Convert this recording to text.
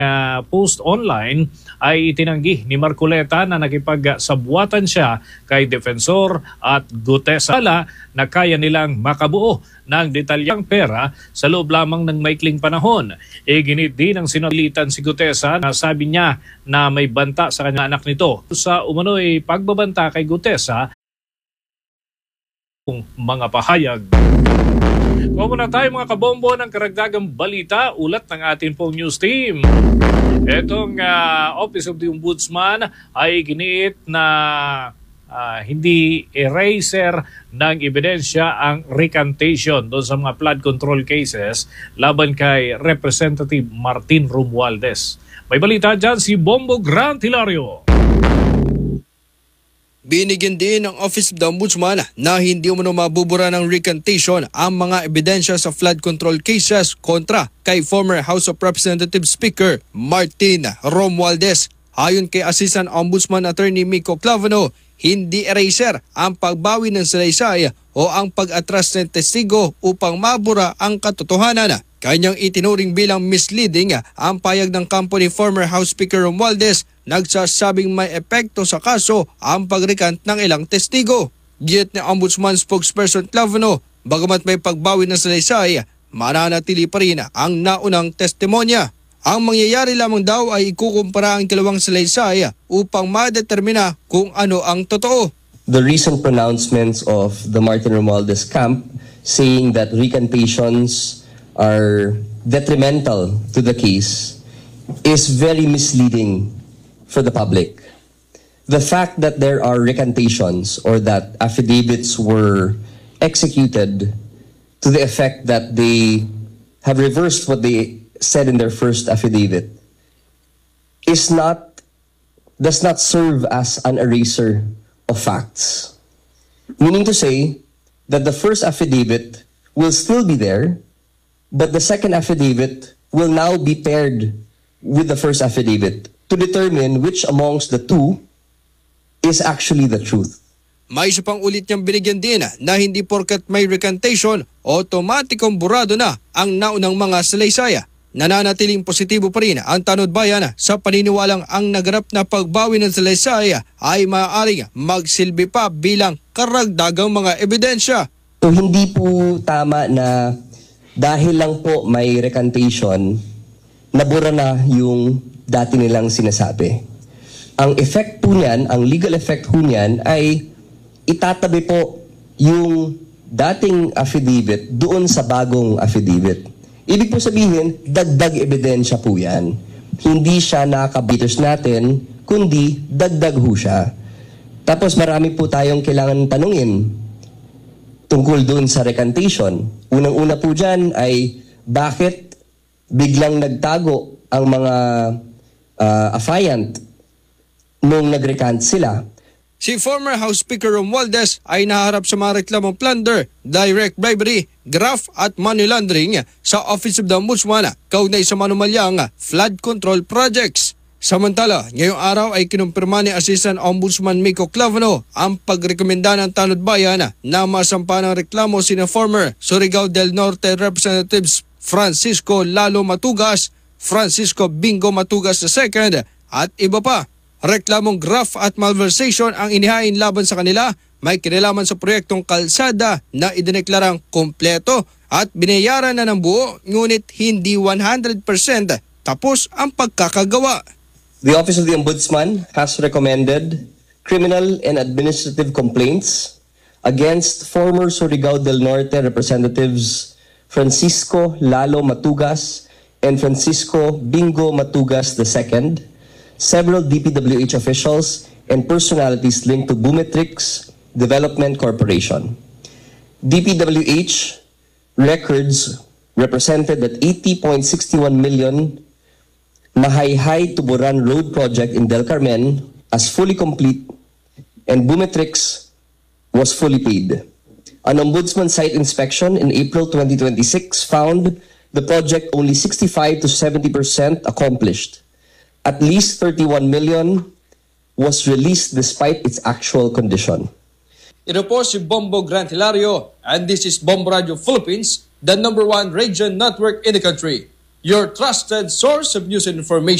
post online ay itinanggi ni Marcoleta na nakipagsabuatan siya kay Defensor at Gutesa na kaya nilang makabuo ng detalyang pera sa loob lamang ng maikling panahon. Ginit din ang sinalitan si Gutesa na sabi niya na may banta sa kanyang anak nito. Sa umano'y pagbabanta kay Gutesa, mga pahayag. Kung muna tayo mga kabombo ng karagdagang balita, ulat ng ating pong news team. Itong Office of the Ombudsman ay giniit na hindi eraser ng ebidensya ang recantation doon sa mga flood control cases laban kay Representative Martin Romualdez. May balita dyan si Bombo Grant Hilario. Binigyan din ng Office of the Ombudsman na hindi umano mabubura ng recantation ang mga ebidensya sa flood control cases kontra kay former House of Representatives Speaker Martin Romualdez. Ayon kay Assistant Ombudsman Attorney Miko Clavano, hindi eraser ang pagbawi ng salaysay o ang pag-atras ng testigo upang mabura ang katotohanan. Kanyang itinuring bilang misleading ang payag ng kampo ni former House Speaker Romualdez, nagsasabing may epekto sa kaso ang pag-recant ng ilang testigo. Giyat ni Ombudsman spokesperson Clavano, bagamat may pagbawi ng salaysay, mananatili pa rin ang naunang testimonya. Ang mangyayari lamang daw ay ikukumpara ang kalawang salaysay upang madetermina kung ano ang totoo. The recent pronouncements of the Martin Romualdez camp saying that recantations are detrimental to the case is very misleading for the public. The fact that there are recantations or that affidavits were executed to the effect that they have reversed what they said in their first affidavit does not serve as an eraser of facts. Meaning to say that the first affidavit will still be there, but the second affidavit will now be paired with the first affidavit to determine which amongst the two is actually the truth. May isa pang ulit niyang binigyan din na hindi porkat may recantation, otomatikong burado na ang naunang mga salaysaya. Nananatiling positibo pa rin ang Tanod Bayan sa paniniwalang ang naganap na pagbawi ng salaysaya ay maaaring magsilbi pa bilang karagdagang mga ebidensya. So hindi po tama na dahil lang po may recantation, nabura na yung dati nilang sinasabi. Ang effect po niyan, ang legal effect po niyan ay itatabi po yung dating affidavit doon sa bagong affidavit. Ibig po sabihin, dagdag ebidensya po yan. Hindi siya nakakabiters natin, kundi dagdag ho siya. Tapos marami po tayong kailangan tanungin tungkol doon sa recantation. Unang-una po dyan ay bakit biglang nagtago ang mga affiant nung nag-recant sila. Si former House Speaker Romualdez ay naharap sa mga reklamong plunder, direct bribery, graft at money laundering sa Office of the Ombudsman kaugnay sa manumalyang flood control projects. Samantala, ngayong araw ay kinumpirma ni Assistant Ombudsman Miko Clavano ang pagrekomenda ng Tanod Bayan na masampa ng reklamo sina former Surigao del Norte Representatives Francisco Lalo Matugas, Francisco Bingo Matugas II at iba pa. Reklamong graft at malversation ang inihain laban sa kanila, may kinalaman sa proyektong kalsada na idineklarang kompleto at binayaran na ng buo ngunit hindi 100% tapos ang pagkakagawa. The Office of the Ombudsman has recommended criminal and administrative complaints against former Surigao del Norte Representatives Francisco Lalo Matugas and Francisco Bingo Matugas II, several DPWH officials and personalities linked to Bumetrix Development Corporation. DPWH records represented that 80.61 million Mahayhay Tuburan Road project in Del Carmen as fully complete and Bumetrix was fully paid. An ombudsman site inspection in April 2026 found the project only 65 to 70% accomplished. At least 31 million was released despite its actual condition. Ito po si Bombo Grant Hilario and this is Bombo Radio Philippines, the #1 radio network in the country. your trusted source of news and information.